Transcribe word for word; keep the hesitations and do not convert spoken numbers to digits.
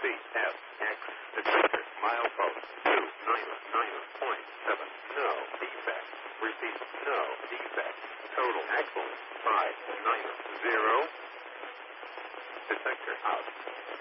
C, F, X, detector, milepost, two, nine, nine, point seven, no, defect, repeat, no, defect, total, excellent, five, nine, zero, detector out.